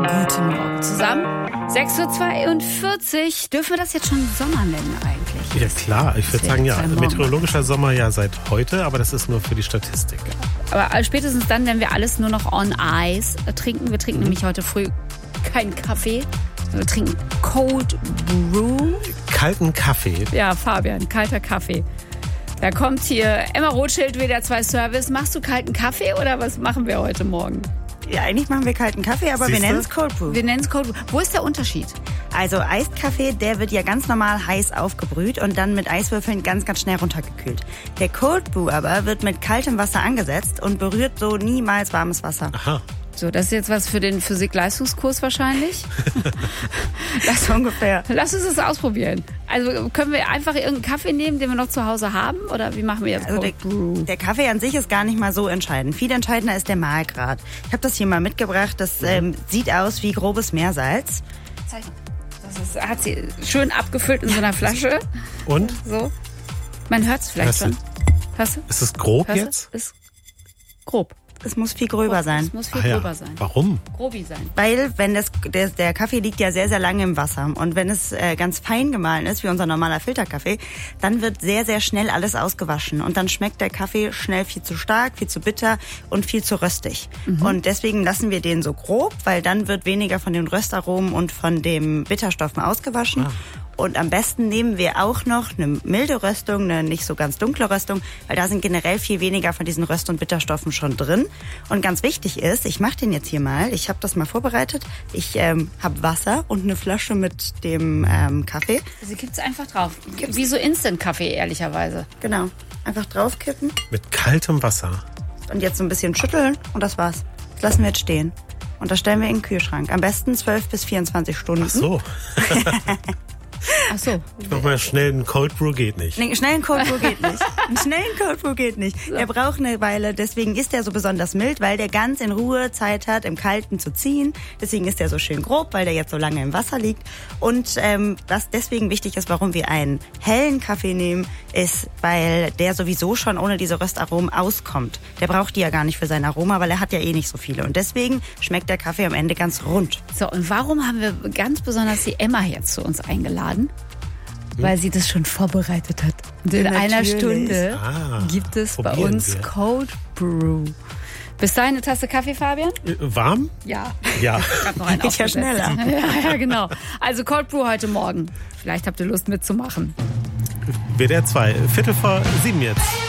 Guten Morgen zusammen. 6:42 Uhr. Dürfen wir das jetzt schon Sommer nennen eigentlich? Ja klar, ich würde sagen ja. Meteorologischer Sommer ja seit heute, aber das ist nur für die Statistik. Aber spätestens dann, wenn wir alles nur noch on ice trinken. Wir trinken nämlich heute früh keinen Kaffee. Wir trinken Cold Brew. Kalten Kaffee. Ja, Fabian, kalter Kaffee. Da kommt hier Emma Rothschild, WDR 2 Service. Machst du kalten Kaffee oder was machen wir heute Morgen? Ja, eigentlich machen wir kalten Kaffee, aber wir nennen es Cold Brew. Wir nennen es Cold Brew. Wo ist der Unterschied? Also Eiskaffee, der wird ja ganz normal heiß aufgebrüht und dann mit Eiswürfeln ganz, ganz schnell runtergekühlt. Der Cold Brew aber wird mit kaltem Wasser angesetzt und berührt so niemals warmes Wasser. Aha. So, das ist jetzt was für den Physik-Leistungskurs wahrscheinlich. Das ungefähr. Lass uns das ausprobieren. Also können wir einfach irgendeinen Kaffee nehmen, den wir noch zu Hause haben? Oder wie machen wir jetzt Cold Brew? Der Kaffee an sich ist gar nicht mal so entscheidend. Viel entscheidender ist der Mahlgrad. Ich habe das hier mal mitgebracht. Das sieht aus wie grobes Meersalz. Das hat sie schön abgefüllt in so einer Flasche. Und? So. Man hört es vielleicht schon. Hörst du? Ist es grob jetzt? Ist grob. Es muss viel gröber sein. Es muss viel gröber sein. Warum? Grobi sein. Weil wenn der Kaffee liegt ja sehr, sehr lange im Wasser. Und wenn es ganz fein gemahlen ist, wie unser normaler Filterkaffee, dann wird sehr, sehr schnell alles ausgewaschen. Und dann schmeckt der Kaffee schnell viel zu stark, viel zu bitter und viel zu röstig. Und deswegen lassen wir den so grob, weil dann wird weniger von den Röstaromen und von den Bitterstoffen ausgewaschen. Und am besten nehmen wir auch noch eine milde Röstung, eine nicht so ganz dunkle Röstung, weil da sind generell viel weniger von diesen Röst- und Bitterstoffen schon drin. Und ganz wichtig ist, ich mache den jetzt hier mal, ich habe das mal vorbereitet, ich habe Wasser und eine Flasche mit dem Kaffee. Also gibt's einfach drauf. Wie so Instant-Kaffee, ehrlicherweise. Genau, einfach draufkippen. Mit kaltem Wasser. Und jetzt so ein bisschen schütteln und das war's. Das lassen wir jetzt stehen. Und das stellen wir in den Kühlschrank. Am besten 12 bis 24 Stunden. Ach so. Ach so. Ich mach mal schnell einen Cold Brew, geht nicht. Nee, schnell ein Cold Brew geht nicht. Einen schnellen Cold Brew geht nicht. So. Er braucht eine Weile, deswegen ist er so besonders mild, weil der ganz in Ruhe Zeit hat, im Kalten zu ziehen. Deswegen ist er so schön grob, weil der jetzt so lange im Wasser liegt. Und was deswegen wichtig ist, warum wir einen hellen Kaffee nehmen, ist, weil der sowieso schon ohne diese Röstaromen auskommt. Der braucht die ja gar nicht für sein Aroma, weil er hat ja eh nicht so viele. Und deswegen schmeckt der Kaffee am Ende ganz rund. So, und warum haben wir ganz besonders die Emma jetzt zu uns eingeladen? Weil sie das schon vorbereitet hat. Und in einer Stunde gibt es bei uns Cold Brew. Bis dahin eine Tasse Kaffee, Fabian? Warm? Ja. Ja. Gerade noch einen Geht ja schneller. Ja, genau. Also Cold Brew heute Morgen. Vielleicht habt ihr Lust mitzumachen. WDR 2, 6:45 jetzt.